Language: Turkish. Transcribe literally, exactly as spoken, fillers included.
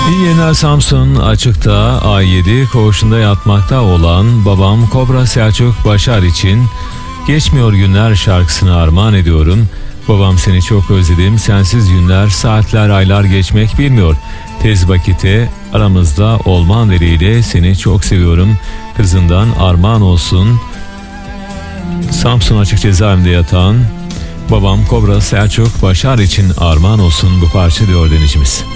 İyi Yener Samsun açıkta A yedi koğuşunda yatmakta olan babam Kobra Selçuk Başar için Geçmiyor Günler şarkısını armağan ediyorum. Babam seni çok özledim, sensiz günler, saatler, aylar geçmek bilmiyor. Tez vakitte aramızda olman dileğiyle seni çok seviyorum. Kızından armağan olsun. Samsun Açık Cezaevinde yatan babam Kobra Selçuk Başar için armağan olsun bu parça diyor dinleyicimiz.